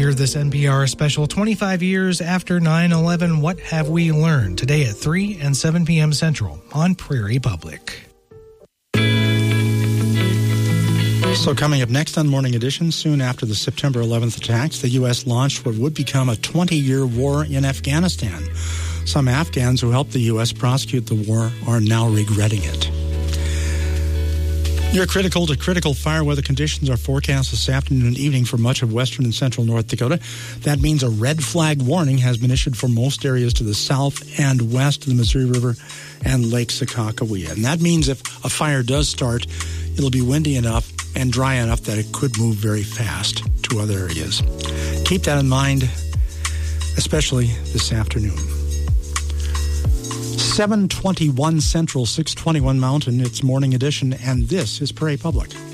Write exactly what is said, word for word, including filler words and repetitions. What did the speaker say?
Hear this N P R special twenty-five years after nine eleven, What Have We Learned? Today at three and seven p.m. Central on Prairie Public. So coming up next on Morning Edition, soon after the September eleventh attacks, the U S launched what would become a twenty-year war in Afghanistan. Some Afghans who helped the U S prosecute the war are now regretting it. Your critical to critical fire weather conditions are forecast this afternoon and evening for much of western and central North Dakota. That means a red flag warning has been issued for most areas to the south and west of the Missouri River and Lake Sakakawea. And that means if a fire does start, it'll be windy enough and dry enough that it could move very fast to other areas. Keep that in mind, especially this afternoon. seven twenty-one Central, six twenty-one Mountain. It's Morning Edition, and this is Prairie Public.